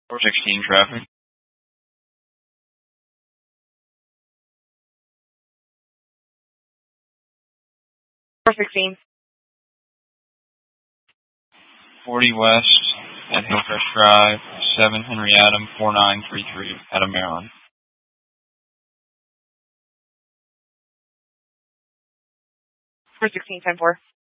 416 traffic. 416. 40 West at Hillcrest Drive, 7 Henry Adam, 4933, Adam, Maryland. 416, 10-4.